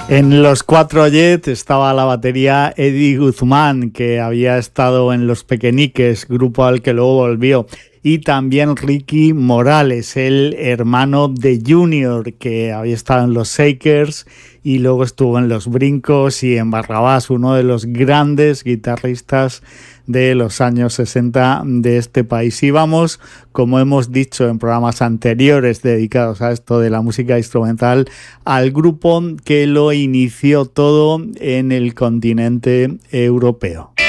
En los Cuatro Jets estaba la batería Eddie Guzmán, que había estado en Los Pequeñiques, grupo al que luego volvió. Y también Ricky Morales, el hermano de Junior, que había estado en los Shakers y luego estuvo en los Brincos y en Barrabás, uno de los grandes guitarristas de los años 60 de este país. Y vamos, como hemos dicho en programas anteriores dedicados a esto de la música instrumental, al grupo que lo inició todo en el continente europeo.